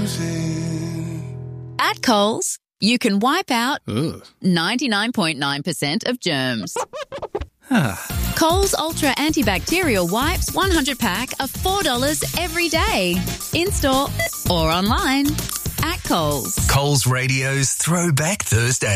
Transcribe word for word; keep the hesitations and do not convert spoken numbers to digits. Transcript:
losing. At Coles, you can wipe out ninety-nine point nine percent of germs. Coles Ultra Antibacterial Wipes one hundred pack are four dollars every day. In-store or online at Coles. Coles Radio's Throwback Thursday.